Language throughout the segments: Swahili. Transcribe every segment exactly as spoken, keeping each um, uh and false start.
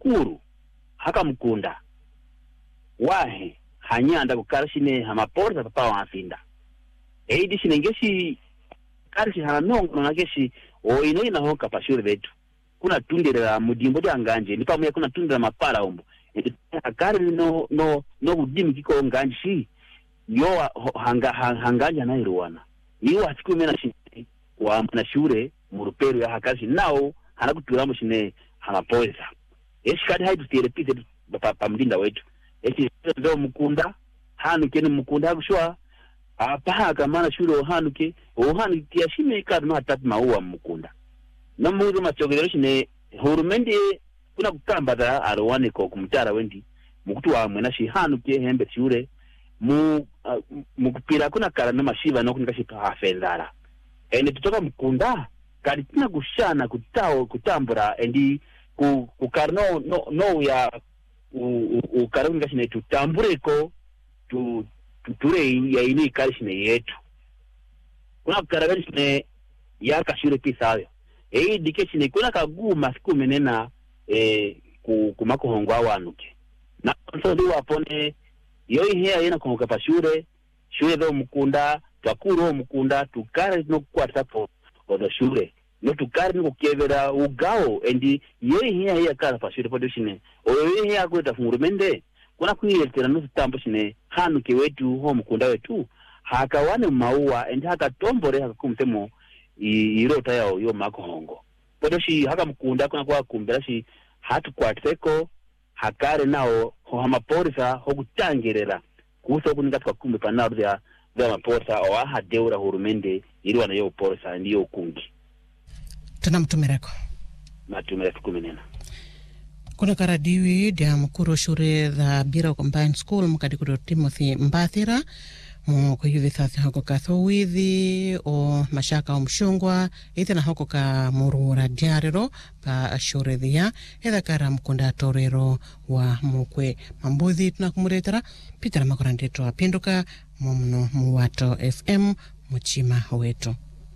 kakuru haka mkunda wahe hanyanda kukarishine hamaporta papa wafinda eidi shinengeshi karishi hanongo nageshi o ino ina hoka pashure vetu kuna tundira mudimbo ya nganje ni pamoja kuna tundira mapara ombo akari no no no udimi kiko nganje yo hanga hanganja na iruwana niwo atiku mena shi wa mnashure muruperu ya hakashi nao hanakuturamo shine hanapoeza eshi kadi haitu therapy papa pamdinda wetu eshi ndo mukunda hanuke ni mukunda kushwa apa kama shure hanuke ohanuke yashime kadi no hatatu mauwa mukunda no muzo machogero shine hurumende kuna kutamba da arwane ko kumtara wendi mukutu wa mwena shi hanuke hembe shure mu uh, mukupira kuna kala no mashiva no kunikashi pa fendara ene tutoka mukunda kadi tina kushana kutao kutambura endi ku kukarno no no ya u karunga shine tutambureko tu tuture ya ini kalishine yetu kuna karabeni shine ya kashure pisayo e dike shine kuna kaguma siku menena eh ku kumako hongwa wanuke na so ndi wapone yo ihe yena konga pashure shure do mukunda takuro mukunda tukare no kwata po odo shure no tukare no kevera ugao endi yo ihe ya kara pashure production o yo ihe akweta fungurumende kuna kuyetera no tambo shine hanuke wetu ho mukunda wetu hakawane maua endi hakatombore hakakumtemo irota yao yo makohongo podoshi haka mukunda kuna kwa kumbera shi hatu kwateko hakare nao ho hamaporisa ho kutangerera kuso kuninga kwa kumbe panaro ya ya maporisa o aha deura hurumende iriwa na yo porisa ndiyo kungi tunamtumireko matumire kumenena kuna karadiwi dia mukuru shure the Bira Combined School mukadikuro Timothy Mbathira mu kuyuvithathi hoko kathowithi o mashaka o mshungwa ithina hoko ka murura diarero pa ashurethia etha kara mkunda torero wa mukwe mambuthi tunakumuretera Peter Makorandetro apinduka mumno muwato F M muchima wetu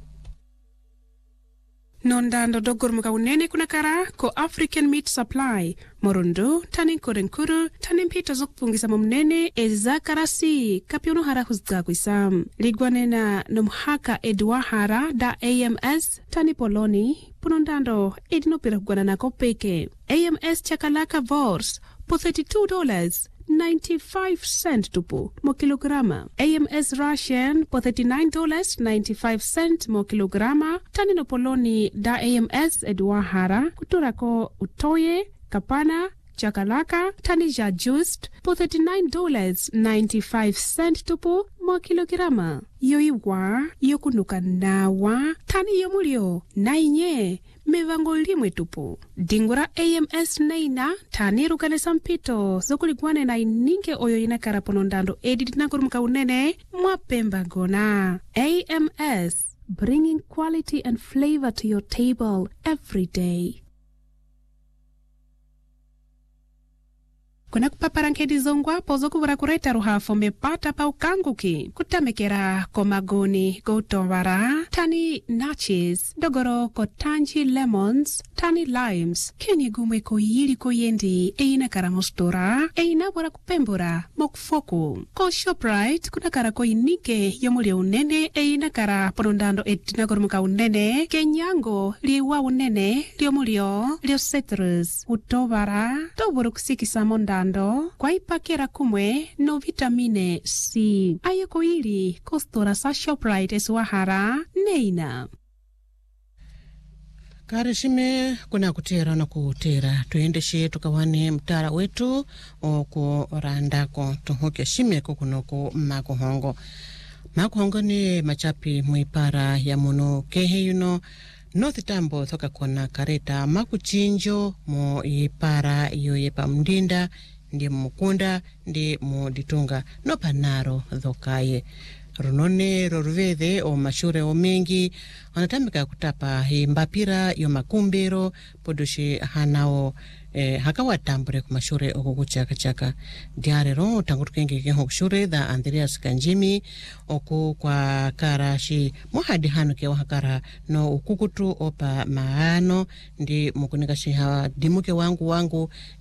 Nondando dogor muka unene kuna kara ko African Meat Supply Morundu tanin korenkuru tanin pita zokpungisa mumnene ezakarasi kapiono hara huzga kuisam ligwanena nomhaka edwahara da A M S tani poloni punondando edino piragwana na kopeke A M S chakalaka vors po thirty-two dollars ninety-five cents tupu mo kilograma. A M S Russian po thirty-nine dollars ninety-five cents mo kilograma. Tanino poloni da A M S edwahara kuturako utoye kapana chakalaka tanija just po thirty-nine dollars ninety-five cents tupu mo kilograma. Yoiwa yokunuka nawa tani yomulio nainye mevango limwe tupu. Dingura A M S neina tani rukane sampito zokuligwane na ininge oyo inakara ponondando edit na kurumuka unene mwapemba gona. A M S, bringing quality and flavor to your table every day. Kuna kupaparankedi zongwa pozo kuvura kureta ruhafo mepata pa ukanguki kutamekera komagoni gotovara tani nachis dogoro kotanji lemons tani limes kenye gumwe ko yili ko yendi eina karamostora eina wara kupembura mokfoku ko Shoprite kuna kara ko inike yomuli unene eina kara ponondando etina gormuka unene kenyango liwa unene liomulio lio citrus utovara toboro kusikisa monda kwa ipakera kumwe no vitamine C. Ayoko ili kostora sa Shoprite eswahara neina. Karishime kuna kutera na kutera tuendeshe tukawane mtara wetu o kurandako tuhoke shime kukunoko makuhongo. Makuhongo ni machapi muipara ya mono kehe yuno North Tambo thoka kona kareta makuchinjo mo ipara iyo yepa mdinda ndi mukunda ndi mu ditunga no panaro dhokaye runone roruvede o mashure o mengi anatamika kutapa hi mbapira yo makumbero podoshi hanao eh, hakawatambure ku mashure okukuchaka chaka diarero tangutukenge ke hokushure da Andreas Kanjimi oku kwa karashi mohadi hanuke wa hakara no ukukutu opa maano ndi mukunika shi hawa dimuke wangu wangu